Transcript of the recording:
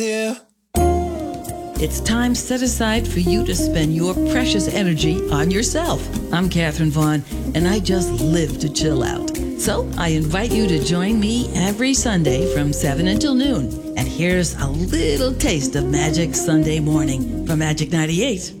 Yeah. It's time set aside for you to spend your precious energy on yourself. I'm Catherine Vaughn, and I just live to chill out. So I invite you to join me every Sunday from 7 until noon. And here's a little taste of Magic Sunday morning from Magic 98.